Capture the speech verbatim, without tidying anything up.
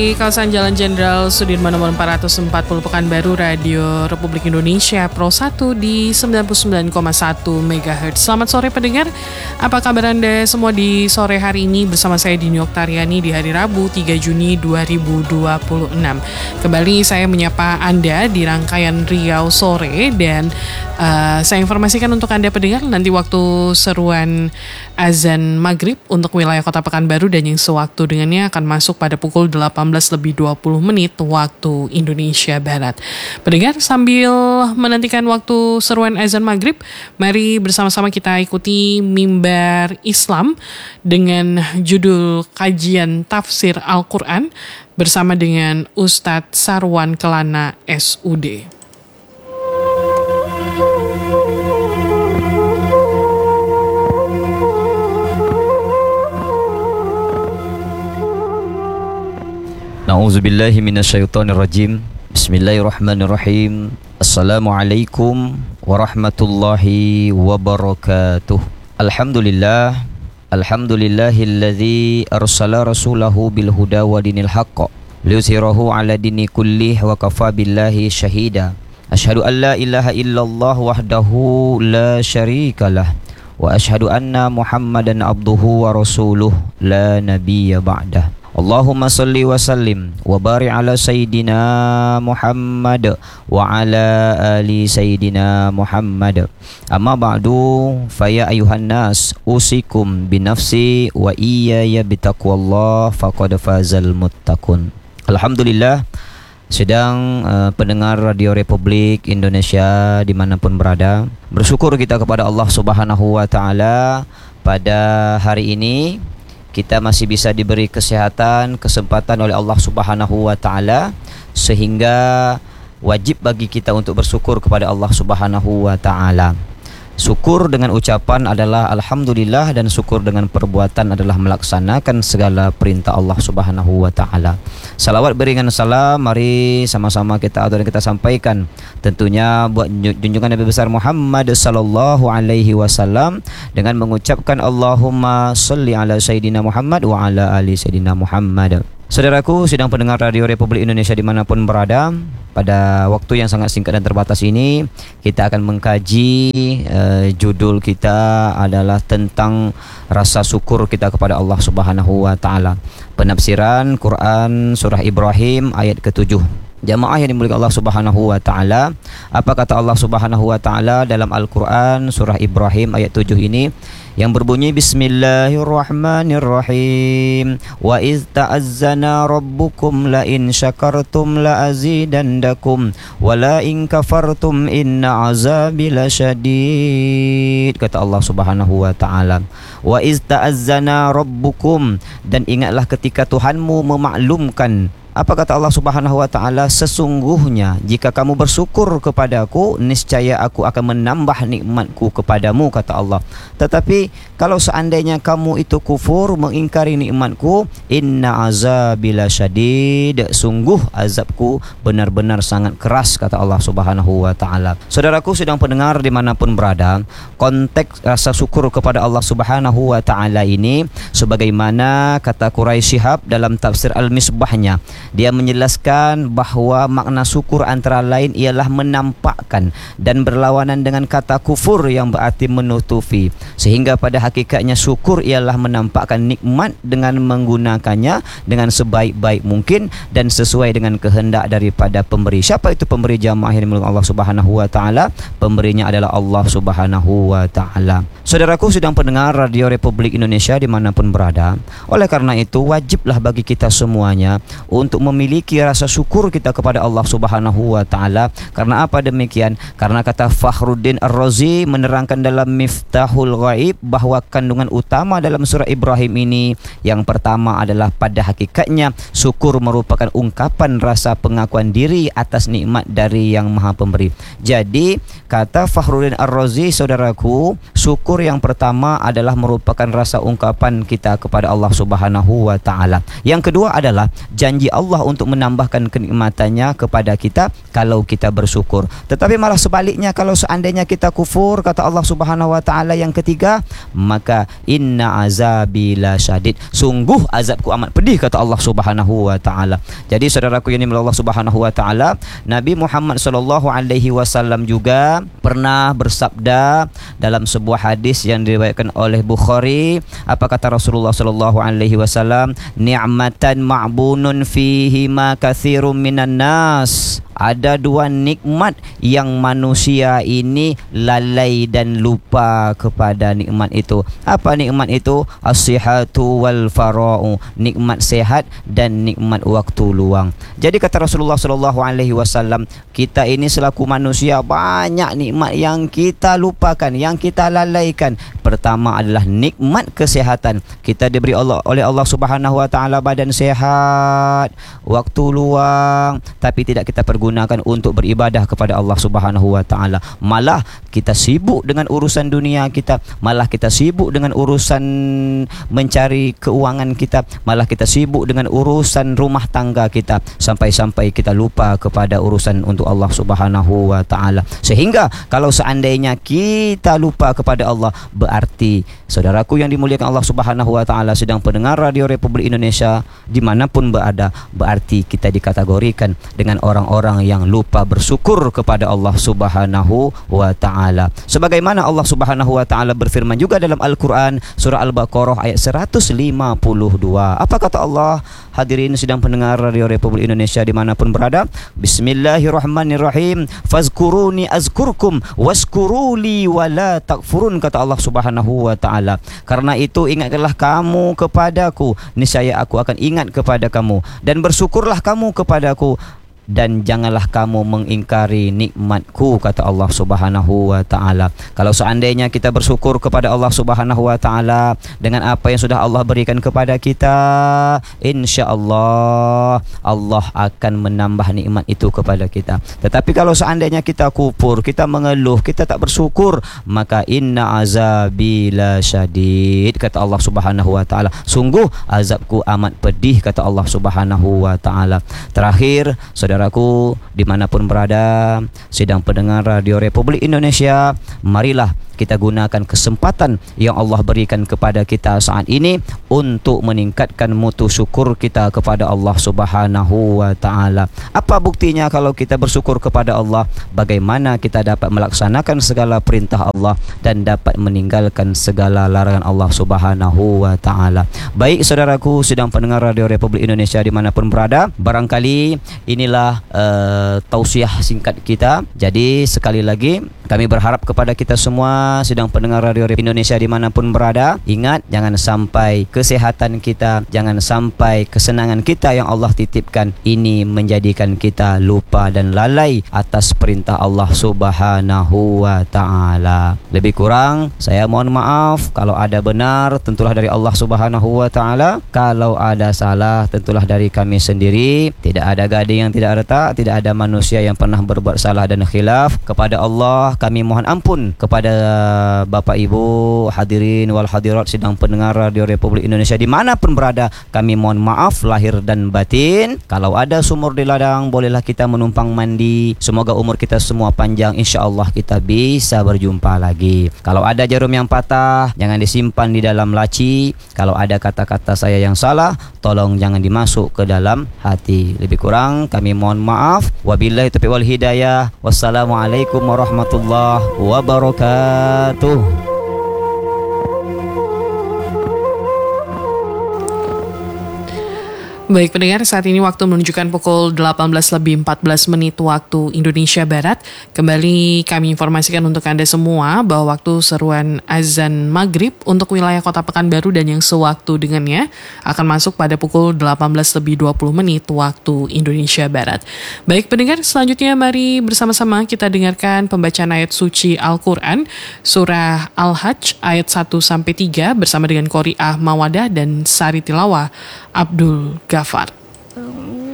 Di kawasan Jalan Jenderal Sudirman nomor empat ratus empat puluh Pekanbaru, Radio Republik Indonesia Pro satu di sembilan puluh sembilan koma satu megahertz. Selamat sore pendengar, apa kabar Anda semua di sore hari ini? Bersama saya Dini Oktariani di hari Rabu tiga Juni dua ribu dua puluh enam. Kembali saya menyapa Anda di rangkaian Riau Sore dan uh, saya informasikan untuk Anda pendengar nanti waktu seruan azan maghrib untuk wilayah Kota Pekanbaru dan yang sewaktu dengannya akan masuk pada pukul delapan belas lebih dua puluh menit waktu Indonesia Barat. Pendengar, sambil menantikan waktu seruan azan maghrib, mari bersama-sama kita ikuti Mimbar Islam dengan judul kajian tafsir Al-Quran bersama dengan Ustadz Sarwan Kelana S U D. A'udzubillahi minasyaitonirrajim. Bismillahirrahmanirrahim. Assalamualaikum warahmatullahi wabarakatuh. Alhamdulillah. Alhamdulillahilladzi arsala rasulahu bil huda wa dinil haqq liyuzhirahu ala dini kullih wa kafa billahi syahida. Asyhadu an la ilaha illallah wahdahu la syarikalah wa asyhadu anna Muhammadan abduhu wa rasuluh la nabiyya ba'dah. Allahumma salli wa sallim wa barik ala Sayyidina Muhammad wa ala ali Sayyidina Muhammad. Amma ba'du, faya ayuhan nas, usikum binafsi wa iyaya bitaqwallah faqad fazal muttaqun. Alhamdulillah, sedang uh, pendengar Radio Republik Indonesia dimanapun berada, bersyukur kita kepada Allah Subhanahu wa Ta'ala pada hari ini kita masih bisa diberi kesehatan, kesempatan oleh Allah Subhanahu wa Ta'ala, sehingga wajib bagi kita untuk bersyukur kepada Allah Subhanahu wa Ta'ala. Syukur dengan ucapan adalah alhamdulillah, dan syukur dengan perbuatan adalah melaksanakan segala perintah Allah Subhanahu wa Ta'ala. Salawat berikan salam, mari sama-sama kita atau kita sampaikan tentunya buat junjungan Nabi besar Muhammad sallallahu alaihi wasallam dengan mengucapkan Allahumma salli ala Sayyidina Muhammad wa ala ali Sayyidina Muhammad. Saudaraku, sedang pendengar Radio Republik Indonesia dimanapun berada, pada waktu yang sangat singkat dan terbatas ini kita akan mengkaji uh, judul kita adalah tentang rasa syukur kita kepada Allah Subhanahu wa Ta'ala. Penafsiran Quran Surah Ibrahim ayat ketujuh. Jamaah yang dimuliakan Allah Subhanahu wa Ta'ala, apa kata Allah Subhanahu wa Ta'ala dalam Al-Quran Surah Ibrahim ayat tujuh ini yang berbunyi Bismillahirrahmanirrahim. Wa iz ta'azzana rabbukum la in syakartum la azidandakum wa la in kafartum inna azabi lasyadid. Kata Allah Subhanahu wa Ta'ala, wa iz ta'azzana rabbukum, dan ingatlah ketika Tuhanmu memaklumkan. Apa kata Allah Subhanahu wa Ta'ala? Sesungguhnya jika kamu bersyukur kepadaku, niscaya aku akan menambah nikmatku kepadamu, kata Allah. Tetapi kalau seandainya kamu itu kufur, mengingkari nikmatku, inna azabi lasyadid, sungguh azabku benar-benar sangat keras, kata Allah Subhanahu wa Ta'ala. Saudaraku sedang pendengar dimanapun berada, konteks rasa syukur kepada Allah Subhanahu wa Ta'ala ini sebagaimana kata Quraisy Shihab dalam tafsir Al-Misbahnya. Dia menjelaskan bahawa makna syukur antara lain ialah menampakkan dan berlawanan dengan kata kufur yang berarti menutupi. Sehingga pada hakikatnya syukur ialah menampakkan nikmat dengan menggunakannya dengan sebaik-baik mungkin dan sesuai dengan kehendak daripada pemberi. Siapa itu pemberi? Jamaah yang dimulakan Allah Subhanahu wa Ta'ala. Pemberinya adalah Allah Subhanahu wa Ta'ala. Saudaraku sedang pendengar Radio Republik Indonesia dimanapun berada, oleh karena itu wajiblah bagi kita semuanya untuk memiliki rasa syukur kita kepada Allah Subhanahu wa Ta'ala. Karena apa demikian? Karena kata Fakhruddin Ar-Razi menerangkan dalam Miftahul Ghaib bahawa kandungan utama dalam surah Ibrahim ini yang pertama adalah pada hakikatnya syukur merupakan ungkapan rasa pengakuan diri atas nikmat dari Yang Maha Pemberi. Jadi kata Fakhruddin Ar-Razi, saudaraku, syukur yang pertama adalah merupakan rasa ungkapan kita kepada Allah Subhanahu wa Ta'ala. Yang kedua adalah janji Allah Allah untuk menambahkan kenikmatannya kepada kita kalau kita bersyukur. Tetapi malah sebaliknya, kalau seandainya kita kufur, kata Allah Subhanahu wa taala yang ketiga, maka inna azabi la syadid, sungguh azabku amat pedih, kata Allah Subhanahu wa taala. Jadi saudaraku yang dimiliki Allah Subhanahu wa taala, Nabi Muhammad sallallahu alaihi wasallam juga pernah bersabda dalam sebuah hadis yang diriwayatkan oleh Bukhari. Apa kata Rasulullah sallallahu alaihi wasallam? Ni'matan ma'bunun fihi ma katsirun minan nas. Ada dua nikmat yang manusia ini lalai dan lupa kepada nikmat itu. Apa nikmat itu? As-sihhatu wal fara'u, nikmat sehat dan nikmat waktu luang. Jadi kata Rasulullah sallallahu alaihi wasallam, kita ini selaku manusia banyak nikmat yang kita lupakan, yang kita lalaikan. Pertama adalah nikmat kesehatan. Kita diberi Allah oleh Allah Subhanahu wa taala badan sehat, waktu luang, tapi tidak kita pergunakan untuk beribadah kepada Allah Subhanahu wa taala. Malah kita sibuk dengan urusan dunia kita, malah kita sibuk dengan urusan mencari keuangan kita, malah kita sibuk dengan urusan rumah tangga kita, sampai-sampai kita lupa kepada urusan untuk Allah Subhanahu wa taala. Sehingga kalau seandainya kita lupa kepada Allah, berarti saudaraku yang dimuliakan Allah Subhanahu wa taala sedang pendengar Radio Republik Indonesia dimanapun berada, berarti kita dikategorikan dengan orang-orang yang lupa bersyukur kepada Allah Subhanahu wa taala. Sebagaimana Allah Subhanahu wa taala berfirman juga dalam Al-Quran surah Al-Baqarah ayat seratus lima puluh dua. Apa kata Allah? Hadirin sedang pendengar Radio Republik Indonesia dimanapun berada, Bismillahirrahmanirrahim. Fazkuruni azkurkum waskuruli wala takfurun, kata Allah Subhanahu wa taala. Karena itu ingatlah kamu kepadaku, niscaya aku akan ingat kepada kamu, dan bersyukurlah kamu kepadaku, dan janganlah kamu mengingkari nikmatku, kata Allah Subhanahu wa taala. Kalau seandainya kita bersyukur kepada Allah Subhanahu wa taala dengan apa yang sudah Allah berikan kepada kita, insya-Allah Allah akan menambah nikmat itu kepada kita. Tetapi kalau seandainya kita kufur, kita mengeluh, kita tak bersyukur, maka inna azabi la syadid, kata Allah Subhanahu wa taala. Sungguh azabku amat pedih, kata Allah Subhanahu wa taala. Terakhir, saudaraku dimanapun berada sedang pendengar Radio Republik Indonesia, marilah kita gunakan kesempatan yang Allah berikan kepada kita saat ini untuk meningkatkan mutu syukur kita kepada Allah Subhanahu wa taala. Apa buktinya kalau kita bersyukur kepada Allah? Bagaimana kita dapat melaksanakan segala perintah Allah dan dapat meninggalkan segala larangan Allah Subhanahu wa taala. Baik saudaraku sedang pendengar Radio Republik Indonesia dimanapun berada, barangkali inilah uh, tausiah singkat kita. Jadi sekali lagi kami berharap kepada kita semua sedang pendengar Radio Republik Indonesia dimanapun berada, ingat jangan sampai kesehatan kita, jangan sampai kesenangan kita yang Allah titipkan ini menjadikan kita lupa dan lalai atas perintah Allah Subhanahu wa taala. Lebih kurang saya mohon maaf, kalau ada benar tentulah dari Allah Subhanahu wa taala, kalau ada salah tentulah dari kami sendiri. Tidak ada gading yang tidak retak, tidak ada manusia yang pernah berbuat salah dan khilaf. Kepada Allah kami mohon ampun. Kepada Bapak Ibu hadirin wal hadirat sedang pendengar Radio Republik Indonesia dimanapun berada, kami mohon maaf lahir dan batin. Kalau ada sumur di ladang, bolehlah kita menumpang mandi. Semoga umur kita semua panjang, insya Allah kita bisa berjumpa lagi. Kalau ada jarum yang patah, jangan disimpan di dalam laci. Kalau ada kata-kata saya yang salah, tolong jangan dimasuk ke dalam hati. Lebih kurang kami mohon maaf. Wabillahi taufiq wal hidayah. Wassalamualaikum warahmatullahi wabarakatuh. Baik pendengar, saat ini waktu menunjukkan pukul delapan belas lebih empat belas menit waktu Indonesia Barat. Kembali kami informasikan untuk Anda semua bahwa waktu seruan azan maghrib untuk wilayah Kota Pekanbaru dan yang sewaktu dengannya akan masuk pada pukul delapan belas lebih dua puluh menit waktu Indonesia Barat. Baik pendengar, selanjutnya mari bersama-sama kita dengarkan pembacaan ayat suci Al-Quran surah Al-Hajj ayat satu sampai tiga bersama dengan Qori'ah Mawadah dan Sari Tilawah Abdul Ghafar.